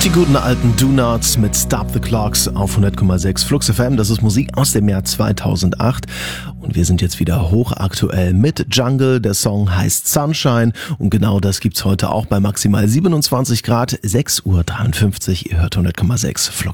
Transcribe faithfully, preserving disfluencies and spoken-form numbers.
Die guten alten Do-Nots mit Stop the Clocks auf hundert Komma sechs Flux F M. Das ist Musik aus dem Jahr zweitausendacht. Und wir sind jetzt wieder hochaktuell mit Jungle. Der Song heißt Sunshine. Und genau das gibt's heute auch bei maximal siebenundzwanzig Grad, sechs Uhr dreiundfünfzig. Ihr hört hundert Komma sechs Flux.